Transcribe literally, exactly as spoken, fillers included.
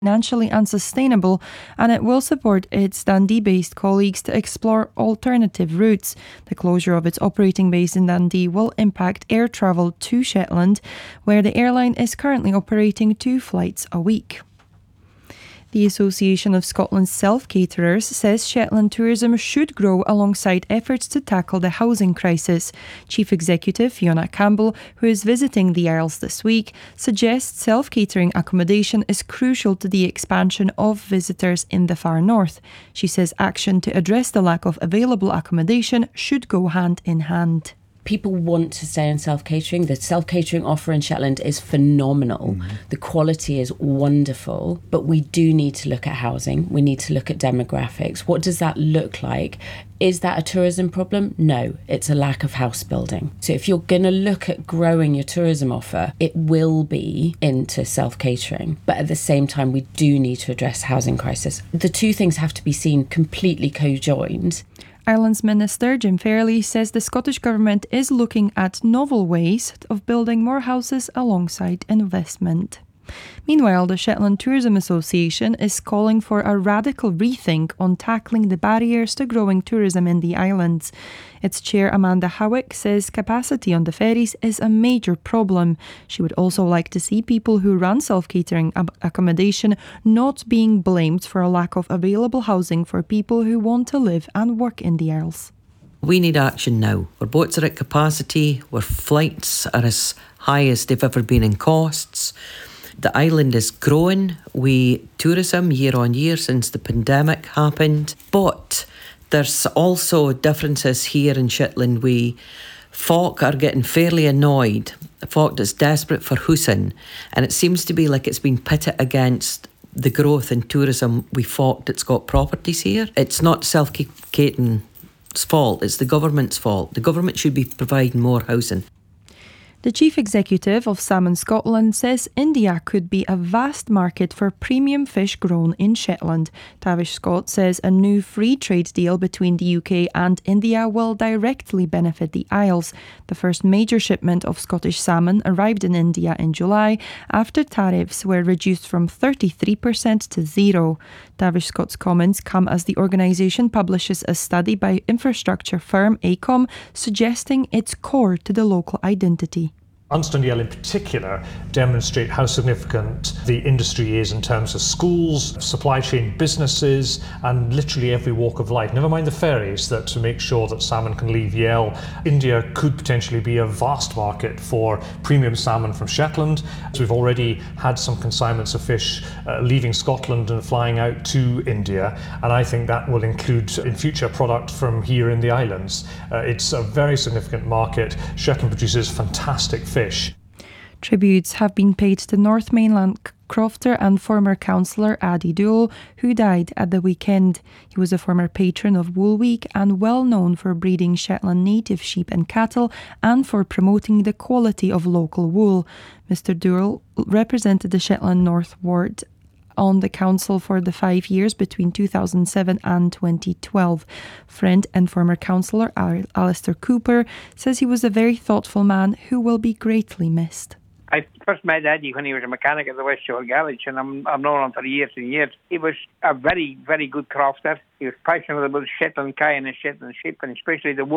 financially unsustainable, and it will support its Dundee-based colleagues to explore alternative routes. The closure of its operating base in Dundee will impact air travel to Shetland, where the airline is currently operating two flights a week. The Association of Scotland's Self-Caterers says Shetland tourism should grow alongside efforts to tackle the housing crisis. Chief Executive Fiona Campbell, who is visiting the Isles this week, suggests self-catering accommodation is crucial to the expansion of visitors in the far north. She says action to address the lack of available accommodation should go hand in hand. People want to stay in self-catering. The self-catering offer in Shetland is phenomenal. Mm-hmm. The quality is wonderful, but we do need to look at housing. We need to look at demographics. What does that look like? Is that a tourism problem? No, it's a lack of house building. So if you're going to look at growing your tourism offer, it will be into self-catering. But at the same time, we do need to address housing crisis. The two things have to be seen completely co-joined. Ireland's Minister Jim Fairley says the Scottish Government is looking at novel ways of building more houses alongside investment. Meanwhile, the Shetland Tourism Association is calling for a radical rethink on tackling the barriers to growing tourism in the islands. Its chair, Amanda Howick, says capacity on the ferries is a major problem. She would also like to see people who run self-catering accommodation not being blamed for a lack of available housing for people who want to live and work in the Isles. We need action now. Our boats are at capacity, where flights are as high as they've ever been in costs. The island is growing. We tourism year on year since the pandemic happened. But there's also differences here in Shetland. We folk are getting fairly annoyed. Folk that's desperate for housing, and it seems to be like it's been pitted against the growth in tourism. We folk that's got properties here. It's not self-catering's fault. It's the government's fault. The government should be providing more housing. The chief executive of Salmon Scotland says India could be a vast market for premium fish grown in Shetland. Tavish Scott says a new free trade deal between the U K and India will directly benefit the Isles. The first major shipment of Scottish salmon arrived in India in July after tariffs were reduced from thirty-three percent to zero. Tavish Scott's comments come as the organisation publishes a study by infrastructure firm AECOM suggesting it's core to the local identity. Ernst and Young in particular demonstrate how significant the industry is in terms of schools, supply chain businesses, and literally every walk of life. Never mind the ferries that to make sure that salmon can leave Yell. India could potentially be a vast market for premium salmon from Shetland. So we've already had some consignments of fish uh, leaving Scotland and flying out to India, and I think that will include in future product from here in the islands. Uh, it's a very significant market. Shetland produces fantastic fish. Fish. Tributes have been paid to North Mainland crofter and former councillor Adi Dule, who died at the weekend. He was a former patron of Wool Week and well known for breeding Shetland native sheep and cattle and for promoting the quality of local wool. Mister Dule represented the Shetland North Ward on the council for the five years between two thousand seven and twenty twelve. Friend and former councillor Alistair Cooper says he was a very thoughtful man who will be greatly missed. I first met Eddie when he was a mechanic at the West Shore Garage, and I'm, I've known him for years and years. He was a very, very good crofter. He was passionate about Shetland kine and Shetland sheep, and especially the wool.